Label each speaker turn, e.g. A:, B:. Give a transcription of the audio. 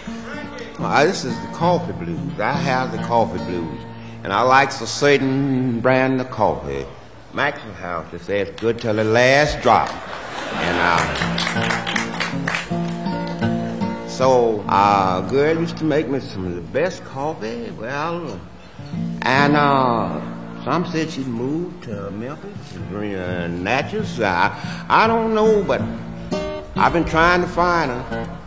A: This is the coffee blues. I have the coffee blues. And I like a certain brand of coffee. Maxwell House, they say it's good till the last drop. And girl used to make me some of the best coffee. Well, and some said she moved to Memphis, Natchez. I don't know, but I've been trying to find her.